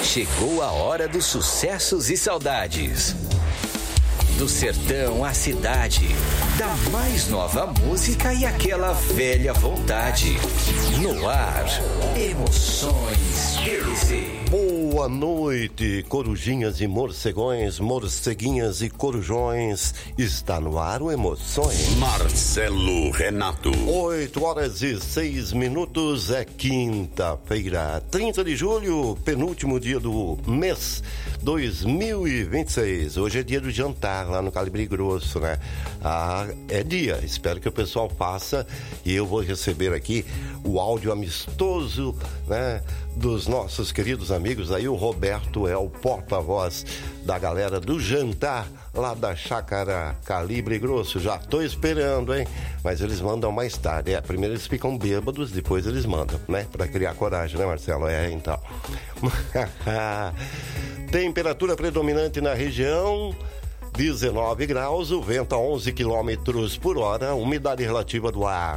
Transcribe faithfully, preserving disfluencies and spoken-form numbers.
Chegou a hora dos sucessos e saudades. Do sertão à cidade, da mais nova música e aquela velha vontade. No ar, Emoções P D C. Boa noite, corujinhas e morcegões, morceguinhas e corujões. Está no ar o Emoções. Marcelo Renato. oito horas e seis minutos, é quinta-feira, trinta de julho, penúltimo dia do mês dois mil e vinte e seis. Hoje é dia do jantar lá no Calibre Grosso, né? Ah, é dia, espero que o pessoal faça e eu vou receber aqui o áudio amistoso, né, dos nossos queridos amigos aí. O Roberto é o porta-voz da galera do jantar lá da Chácara Calibre Grosso. Já tô esperando, hein? Mas eles mandam mais tarde. É, primeiro eles ficam bêbados, depois eles mandam, né? Pra criar coragem, né, Marcelo? É, então. Temperatura predominante na região, dezenove graus, o vento a onze quilômetros por hora, umidade relativa do ar